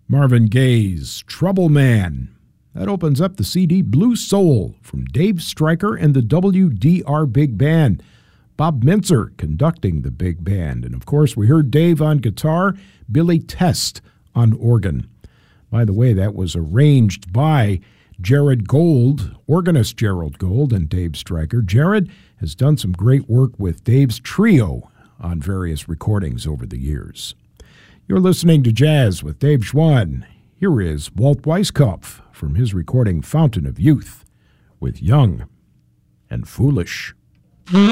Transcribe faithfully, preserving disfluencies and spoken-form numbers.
Marvin Gaye's Trouble Man. That opens up the C D Blue Soul from Dave Stryker and the W D R Big Band. Bob Mintzer conducting the big band. And of course, we heard Dave on guitar, Billy Test on organ. By the way, that was arranged by Jared Gold, organist Gerald Gold and Dave Stryker. Jared has done some great work with Dave's trio on various recordings over the years. You're listening to Jazz with Dave Schwann. Here is Walt Weiskopf from his recording Fountain of Youth with Young and Foolish.